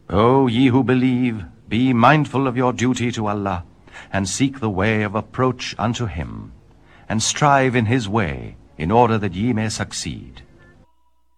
O ye who believe, be mindful of your duty to Allah, and seek the way of approach unto him, and strive in his way, in order that ye may succeed.